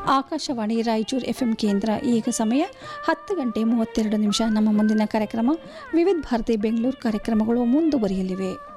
Akashvani Raichur FM ಕೇಂದ್ರ. ಈಗ ಸಮಯ 10:32. ನಮ್ಮ ಮುಂದಿನ ಕಾರ್ಯಕ್ರಮ ವಿವಿಧ ಭಾರತಿ ಬೆಂಗಳೂರು ಕಾರ್ಯಕ್ರಮಗಳು ಮುಂದುವರಿಯಲಿವೆ.